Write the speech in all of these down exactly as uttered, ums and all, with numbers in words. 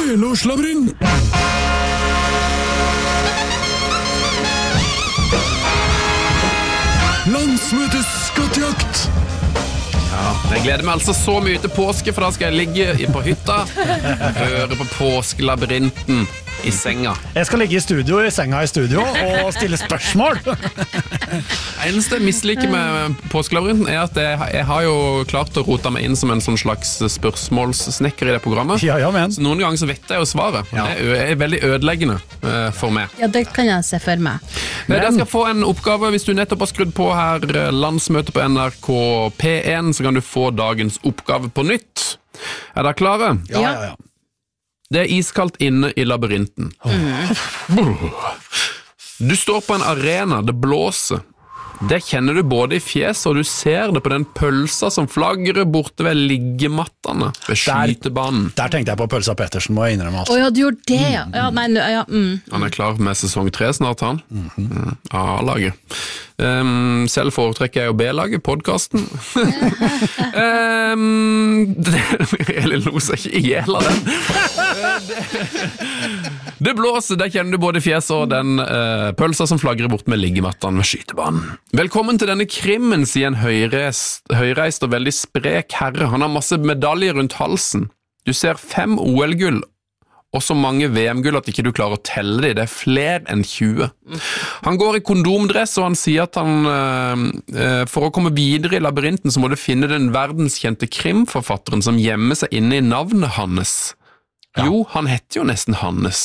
Helårslabyrint! Landsmøtes skattejakt! Ja, jeg gleder meg altså så mye til påske, for da skal jeg ligge på hytta og høre på påskelabyrinten i senga. Jeg skal ligge i studio, i senga i studio, og stille spørsmål. Eneste jeg misliker med påskelabyrinten er at jeg, jeg har jo klart å rote meg inn som en sånn slags spørsmålssnekker i det programmet. Ja, ja, men. Så noen ganger så vet jeg jo svaret. Ja. Det er, er veldig ødeleggende uh, for meg. Ja, det kan jeg se for meg. Men jeg skal få en oppgave. Hvis du nettopp har skrudd på her landsmøte på N R K P én, så kan du få dagens oppgave på nytt. Er dere klare? Ja, ja, ja. Det er iskaldt inne i labyrinten. Mm. Du står på en arena, det blåser. Det kjenner du både i fjeset, og du ser det på den pølsa som flagrer borte ved liggemattene ved skytebanen. Der tenkte jeg på Pølsa Pettersen, må jeg innrømme. Å ja, du gjorde det, ja. ja, nei, ja mm. Han er klar med sesong tre snart, han. Mm-hmm. A-laget. Um, selv foretrekker jeg jo B-laget, podcasten. um, Eller lo seg ikke ihjel av den. det, det blåser, der kjenner du både fjes og den uh, pølsa som flagrer bort med liggemattene ved skytebanen. Velkommen til denne krimmen, sier en høyreist, høyreist og veldig sprek herre. Han har masse medaljer rundt halsen. Du ser fem O L-gull og så mange V M-gull at ikke du klarer å telle dem. Det er flere enn tjue. Han går i kondomdress, og han sier at han øh, for å komme videre i labyrinten så må du finne den verdenskjente krimforfatteren som gjemmer seg inne i navnet Hannes. Ja. Jo, han heter jo nesten Hannes.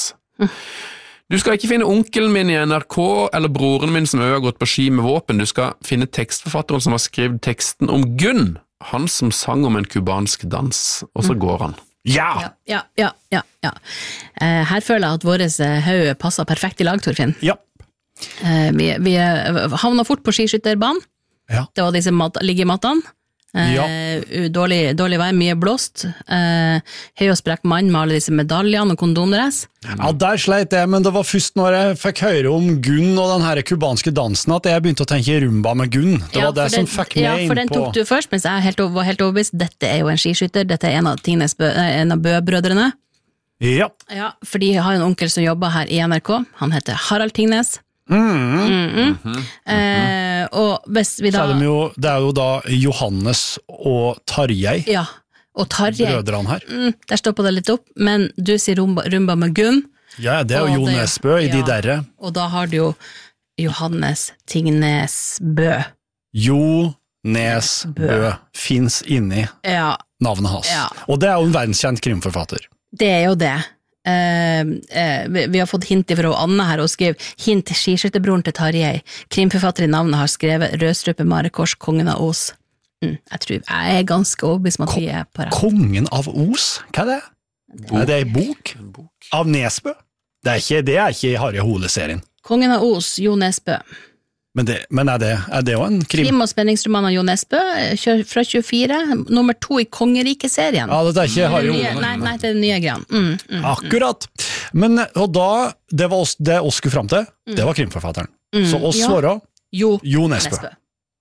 Du skal ikke finne onkelen min i N R K eller broren min som har gått på ski med våpen. Du skal finne tekstforfatteren som har skrevet teksten om Gunn, han som sang om en kubansk dans. Og så går han. Ja! Ja, ja, ja, ja. Uh, her føler jeg at våres haug passer perfekt i lag, Torfinn. Ja. Uh, vi vi havna fort på skiskytterbanen. Ja. Det var disse mat- liggemattene. Uh, Ja. dårlig, dårlig vær, mye blåst. Uh, høy og sprekk mann med alle disse medaljene og kondomdress. Ja, der sleit jeg, men det var først når jeg fikk høre om Gunn og den her kubanske dansen at jeg begynte å tenke rumba med Gunn. Det Ja, var det for som den- fikk meg Ja, for inn den på... tok du først, mens jeg helt, over- var helt overbevist. Dette er jo en skiskytter, dette er en av, Tingnes Bø, nei, en av Bø-brødrene. Ja. Ja, for de har jo en onkel som jobber her i N R K. Han heter Harald Tingnes. Mm. Mm -mm. Eh, og hvis vi Så da er de jo, det er jo da Johannes og Tarjei, Ja, og Tarjei. brødrene her. Mm, der stopper det litt opp, men du sier rumba, rumba med Gunn. Ja, det er Og jo Jo det- Nesbø i de ja. derre. Og da har du jo Johannes Tingnes Bø. Jo Nesbø Bø. finnes inni Ja, navnet hans. Ja. Og det er jo en verdenskjent krimforfatter. det er jo det. Eh, eh, vi, vi har fått hint fra Anne her, og skrev hint skiskytterbroren til Tarjei. Krimforfatter i navnet har skrevet Rødstrupe Marekors, kongen av Os. Mm, jeg tror jeg er ganske overbevist om at vi er på rett. Kongen av Os? Hva er det? Er det en bok? En bok. Av Nesbø? Det er ikke, det er ikke Harry Hole-serien. Kongen av Os, Jo Nesbø. Men, det, men er det er det jo en krim? Krim- og spenningsroman av Jo Nesbø, kjør fra tjuefire, nummer to i Kongeriket-serien. Ja, det er ikke Harry Det nye- Hole. Nei, nei, det er den nye greia. Mm, mm. Akkurat. Men, og da, det var oss, det oss skulle frem til, det var krimforfatteren. Så oss ja. svarer Jo, Jo Nesbø. Nesbø.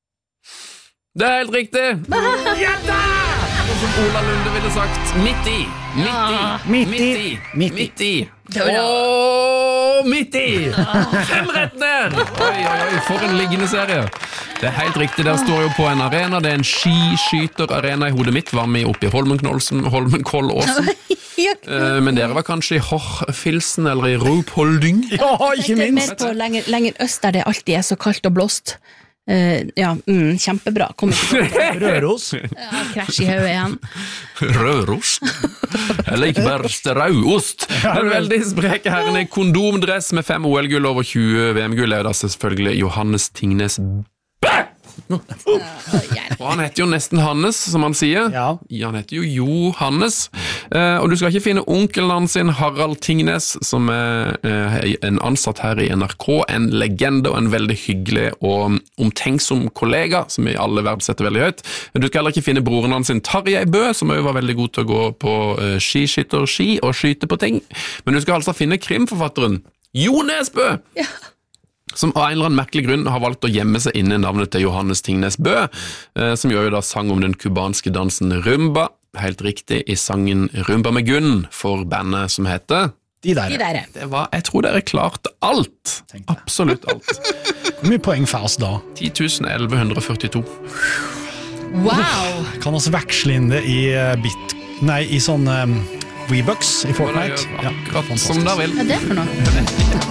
Det er helt riktig! Og som Ola Lunde ville sagt, midt i, midt i, Midt i, midt i, midt i. midt i. Det var- Åh, midt i! Fem rett ned! Oi, oi, oi, for en liggende serie. Det er helt riktig, der står jo på en arena, det er en skiskyterarena i hodet mitt, var med oppe i Holmenkollåsen, Holmenkollåsen. Eh, Men dere var kanskje i Horfilsen eller i Ruhpolding? Ja, ikke Det er mer minst. på lenger, lenger øst der det alltid er så kaldt og blåst. Eh, ja, mm, kjempebra. Kommer ikke på Røros. ja, krasj i hodet igjen. Rørost. Eller ikke bare rauost. Den veldig spreke herren i kondomdress med fem O L-gull over tjue V M-gull er da selvfølgelig Johannes Tingnes Bø! Og han heter jo nesten Hannes, som han sier. Ja. Han heter jo Johannes. Eh, og du skal ikke finne onkelen hans sin, Harald Tingnes, som er eh, en ansatt her i N R K, en legende og en veldig hyggelig og omtenksom kollega, som vi alle verdsetter veldig høyt. Du skal heller ikke finne broren hans sin, Tarjei Bø, som også var veldig god til å gå på eh, skiskytterski og skyte på ting. Men du skal altså finne krimforfatteren Jo Nesbø! Ja. Som av en eller annen merkelig grunn har valgt å gjemme seg inne i navnet til Johannes Tingnes Bø, eh, som gjør jo da sang om den kubanske dansen rumba. helt riktig i sangen Rumba med Gunn for bandet som heter De der. De der. Det var, jeg tror dere klarte alt. Tenkte jeg. Absolutt alt. Hvor mye poeng får oss da? ti tusen elleve hundre førtito. Wow! Kan vi veksle inn det i eh, bit... Nei, i sånn um, V-bucks i Fortnite? Akkurat som fantastisk. dere vil. Hva er det for noe?